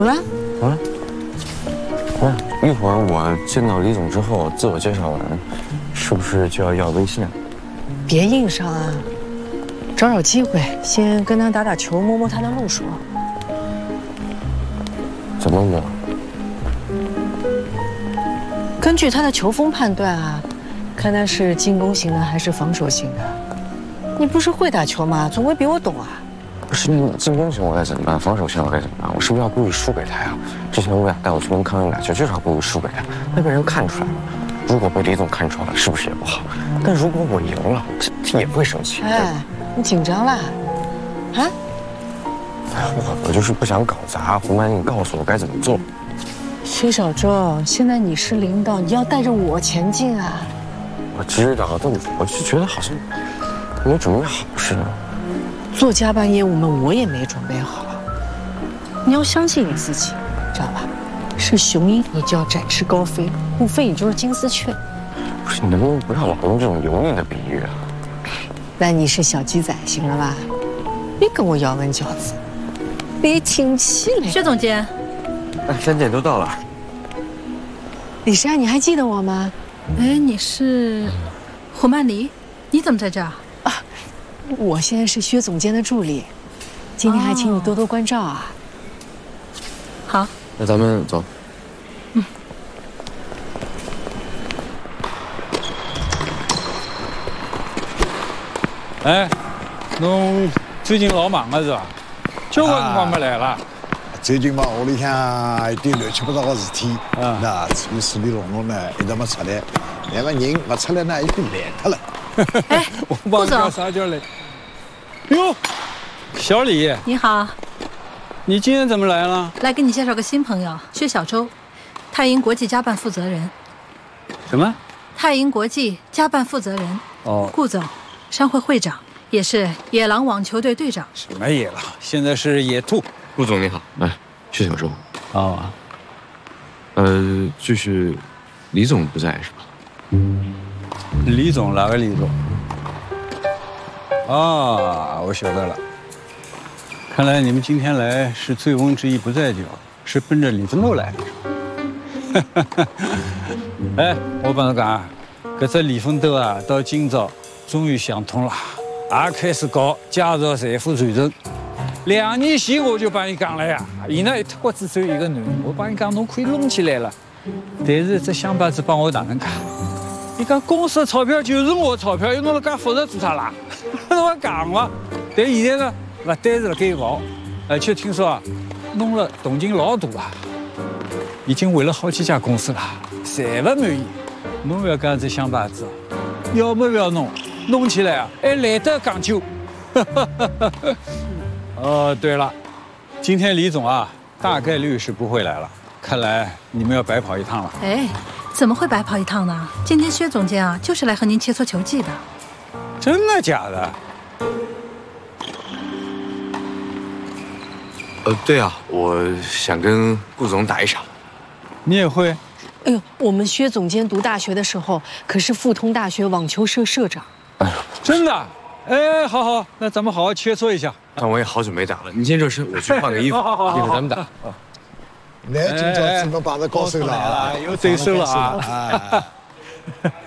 怎么了？ 啊？一会儿我见到李总之后，自我介绍完，是不是就要微信？ 别硬上啊，找找机会，先跟他打打球，摸摸他的路数。 怎么摸？ 根据他的球风判断啊，看他是进攻型的还是防守型的。你不是会打球吗？总归比我懂啊。 不是你进攻型我该怎么办？防守型我该怎么办？我是不是要故意输给他呀？之前我俩带我去跟康永打球，就是要故意输给他，那被人看出来了。如果被李总看出来了，是不是也不好？但如果我赢了，他也会生气。 哎，你紧张啦？啊？ 哎，我就是不想搞砸。胡曼，你告诉我该怎么做。 薛小周，现在你是领导，你要带着我前进啊！ 我知道，但我就觉得好像没准备好似的。 做加班业务嘛，我也没准备好。你要相信你自己，知道吧？是雄鹰，你就要展翅高飞；不飞，你就是金丝雀。 不是，你能不能不要老用这种油腻的比喻啊？ 那你是小鸡仔，行了吧？别跟我咬文嚼字，别听气嘞。 薛总监， 哎，3点都到了。 李珊，你还记得我吗？ 哎，你是胡曼黎？你怎么在这儿？ 我现在是薛总监的助理，今天还请你多多关照啊。 好， 那咱们走。 哎，侬最近老忙了是吧？交关辰光没来了。 最近嘛，屋里向有点乱七八糟的事体，那处理处理弄弄呢，一直没出来。那个人没出来呢，已经烂脱了。 哎， 我帮你叫啥叫来？哟，小李， 你好， 你今天怎么来了？ 来给你介绍个新朋友，薛小周，泰银国际家办负责人。 什么？ 泰银国际家办负责人。 哦， 顾总，商会会长，也是野狼网球队队长。 什么野狼？现在是野兔。 顾总你好，来，薛小周。 啊， 就是李总不在是吧？ 李总哪个李总？啊，我晓得了。看来你们今天来是醉翁之意不在酒，是奔着李宗禄来的。哎，我帮侬讲，搿只李丰斗啊，到今朝终于想通了，也开始搞家族财富传承。2年前我就帮伊讲了呀，伊呢一脱骨子只有一个囡，我帮伊讲侬可以弄起来了。但是这乡巴子帮我哪能讲？伊讲公司的钞票就是我的钞票，又弄了介复杂做啥啦？我讲嘛。但现在呢，不单是辣盖搞，而且听说啊，弄了动静老大啊，已经为了好几家公司了，侪不满意。侬不要讲这乡巴子，要么不要弄，弄起来啊，还懒得讲究。哦，对了，今天李总啊，大概率是不会来了，看来你们要白跑一趟了。 哎，怎么会白跑一趟呢？今天薛总监啊，就是来和您切磋球技的。 真的假的？ 对啊，我想跟顾总打一场。 你也会？ 哎呦，我们薛总监读大学的时候可是附通大学网球社社长。 哎呦， 真的？哎，好好，那咱们好好切磋一下。 但我也好久没打了，你先热身，我去换个衣服，一会儿咱们打。 那今朝只能碰着高手了， 有对手了啊！